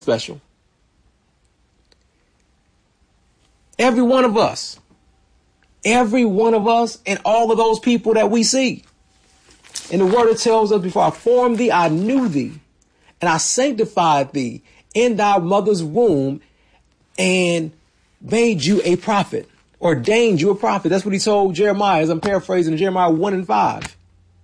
special. Every one of us, and all of those people that we see. And the word tells us, before I formed thee, I knew thee, and I sanctified thee in thy mother's womb and made you a prophet, ordained you a prophet. That's what he told Jeremiah, as I'm paraphrasing Jeremiah 1:5.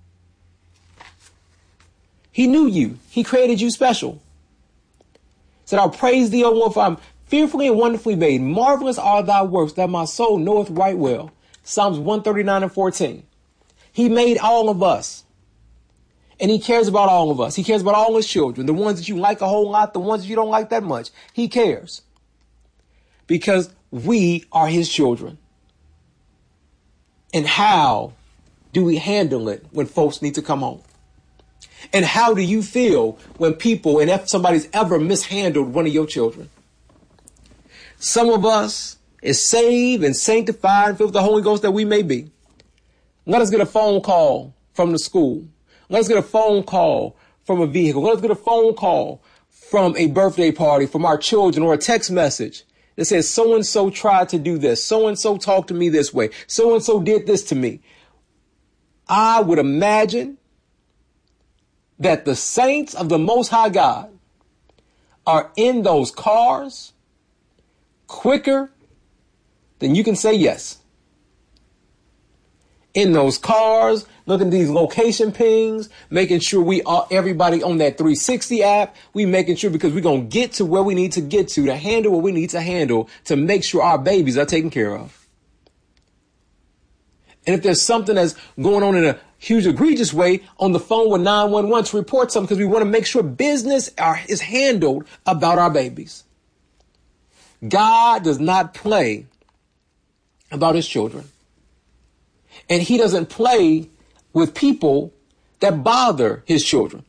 He knew you. He created you special. Said, I'll praise thee, O Lord, for I'm fearfully and wonderfully made. Marvelous are thy works, that my soul knoweth right well. Psalms 139:14. He made all of us. And he cares about all of us. He cares about all his children. The ones that you like a whole lot, the ones that you don't like that much. He cares. Because we are his children. And how do we handle it when folks need to come home? And how do you feel when people, and if somebody's ever mishandled one of your children? Some of us is saved and sanctified and filled with the Holy Ghost that we may be. Let us get a phone call from the school. Let us get a phone call from a vehicle. Let us get a phone call from a birthday party, from our children, or a text message that says, so-and-so tried to do this. So-and-so talked to me this way. So-and-so did this to me. I would imagine that the saints of the Most High God are in those cars quicker than you can say yes. In those cars, looking at these location pings, making sure we are everybody on that 360 app. We making sure, because we're going to get to where we need to get to handle what we need to handle, to make sure our babies are taken care of. And if there's something that's going on in a huge egregious way, on the phone with 911 to report something, because we want to make sure business is handled about our babies. God does not play about his children. And he doesn't play with people that bother his children.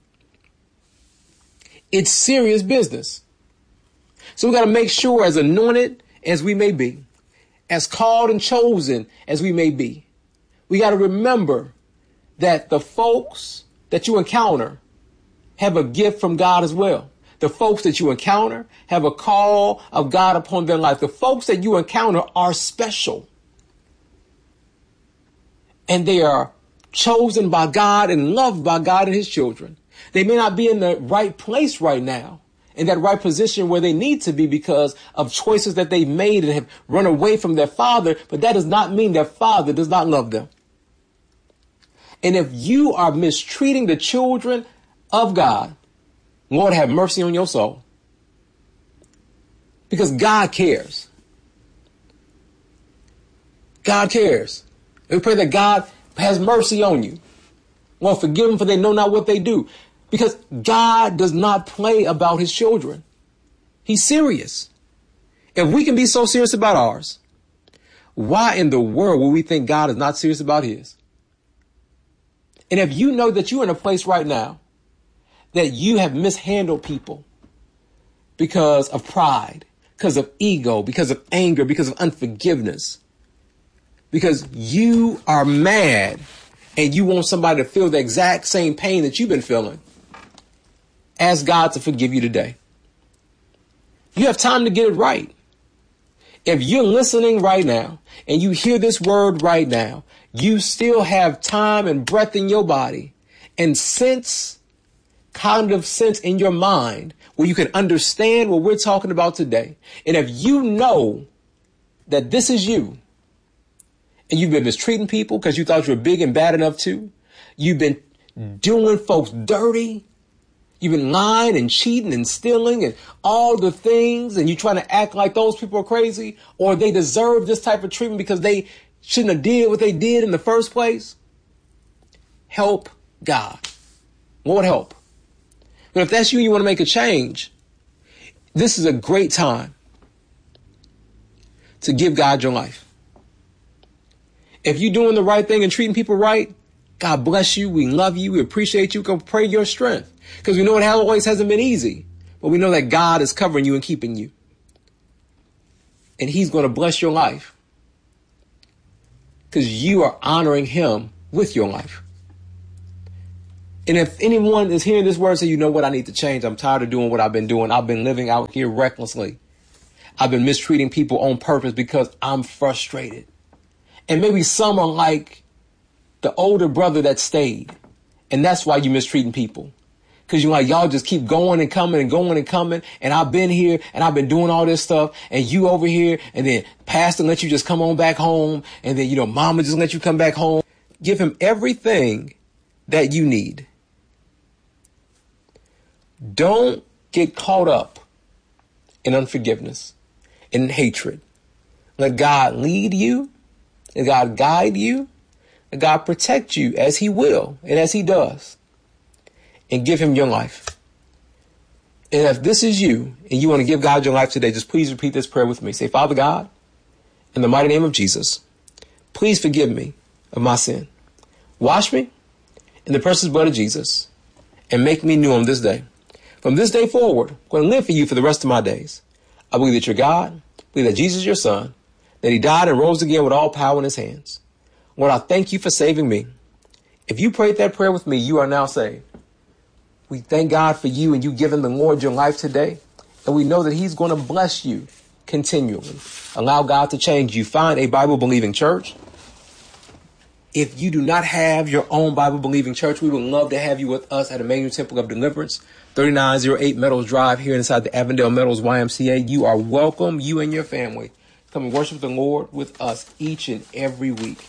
It's serious business. So we got to make sure, as anointed as we may be, as called and chosen as we may be, we got to remember that the folks that you encounter have a gift from God as well. The folks that you encounter have a call of God upon their life. The folks that you encounter are special. And they are chosen by God and loved by God and his children. They may not be in the right place right now, in that right position where they need to be because of choices that they've made and have run away from their father, but that does not mean their father does not love them. And if you are mistreating the children of God, Lord, have mercy on your soul. Because God cares. God cares. We pray that God has mercy on you. Lord, forgive them, for they know not what they do. Because God does not play about his children. He's serious. If we can be so serious about ours, why in the world would we think God is not serious about his? And if you know that you're in a place right now that you have mishandled people because of pride, because of ego, because of anger, because of unforgiveness, because you are mad and you want somebody to feel the exact same pain that you've been feeling, ask God to forgive you today. You have time to get it right. If you're listening right now and you hear this word right now, you still have time and breath in your body and cognitive sense in your mind where you can understand what we're talking about today. And if you know that this is you, and you've been mistreating people because you thought you were big and bad enough to, you've been doing folks dirty, you've been lying and cheating and stealing and all the things, and you're trying to act like those people are crazy or they deserve this type of treatment because they shouldn't have did what they did in the first place, help God. Lord, help. But if that's you and you want to make a change, this is a great time to give God your life. If you're doing the right thing and treating people right, God bless you. We love you. We appreciate you. Go pray your strength, because we know it always hasn't been easy, but we know that God is covering you and keeping you. And he's going to bless your life because you are honoring him with your life. And if anyone is hearing this word and say, you know what, I need to change. I'm tired of doing what I've been doing. I've been living out here recklessly. I've been mistreating people on purpose because I'm frustrated. And maybe some are like the older brother that stayed. And that's why you're mistreating people. Because you're like, y'all just keep going and coming and going and coming. And I've been here and I've been doing all this stuff. And you over here. And then pastor let you just come on back home. And then, mama just let you come back home. Give him everything that you need. Don't get caught up in unforgiveness and hatred. Let God lead you. Let God guide you. Let God protect you as he will and as he does. And give him your life. And if this is you and you want to give God your life today, just please repeat this prayer with me. Say, Father God, in the mighty name of Jesus, please forgive me of my sin. Wash me in the precious blood of Jesus and make me new on this day. From this day forward, I'm going to live for you for the rest of my days. I believe that you're God. I believe that Jesus is your son, that he died and rose again with all power in his hands. Lord, I thank you for saving me. If you prayed that prayer with me, you are now saved. We thank God for you and you giving the Lord your life today. And we know that he's going to bless you continually. Allow God to change you. Find a Bible-believing church. If you do not have your own Bible-believing church, we would love to have you with us at Emmanuel Temple of Deliverance, 3908 Meadows Drive here inside the Avondale Meadows YMCA. You are welcome, you and your family. Come and worship the Lord with us each and every week.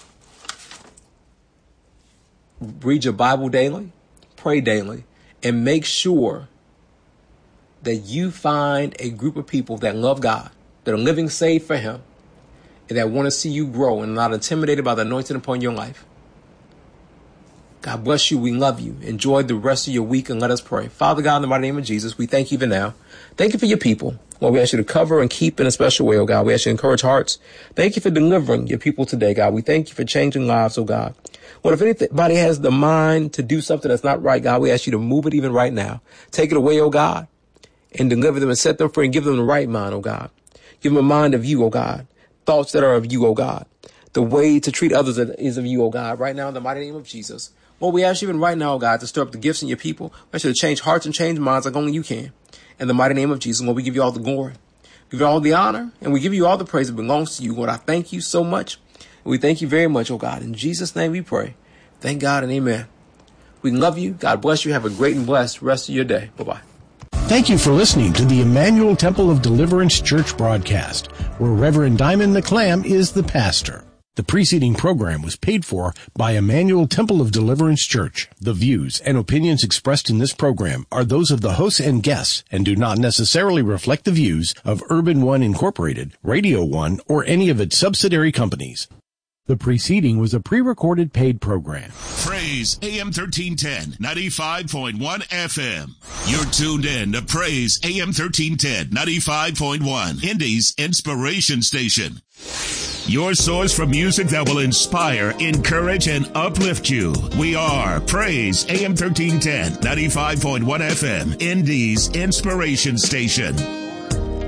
Read your Bible daily, pray daily, and make sure that you find a group of people that love God, that are living saved for him, and that want to see you grow and not intimidated by the anointing upon your life. God bless you. We love you. Enjoy the rest of your week and let us pray. Father God, in the mighty name of Jesus, we thank you for now. Thank you for your people. Lord, we ask you to cover and keep in a special way, oh God. We ask you to encourage hearts. Thank you for delivering your people today, God. We thank you for changing lives, oh God. Lord, if anybody has the mind to do something that's not right, God, we ask you to move it even right now. Take it away, oh God, and deliver them and set them free and give them the right mind, oh God. Give them a mind of you, oh God. Thoughts that are of you, oh God. The way to treat others is of you, oh God. Right now, in the mighty name of Jesus. Lord, we ask you even right now, oh God, to stir up the gifts in your people. We ask you to change hearts and change minds like only you can. In the mighty name of Jesus, Lord, we give you all the glory. Give you all the honor, and we give you all the praise that belongs to you. Lord, I thank you so much. And we thank you very much, oh God. In Jesus' name we pray. Thank God and amen. We love you. God bless you. Have a great and blessed rest of your day. Bye-bye. Thank you for listening to the Emmanuel Temple of Deliverance Church broadcast, where Reverend Diamond McClam is the pastor. The preceding program was paid for by Emmanuel Temple of Deliverance Church. The views and opinions expressed in this program are those of the hosts and guests and do not necessarily reflect the views of Urban One Incorporated, Radio One, or any of its subsidiary companies. The preceding was a pre-recorded paid program. Praise AM 1310, 95.1 FM. You're tuned in to Praise AM 1310, 95.1, Indy's Inspiration Station. Your source for music that will inspire, encourage, and uplift you. We are Praise AM 1310, 95.1 FM, Indy's Inspiration Station.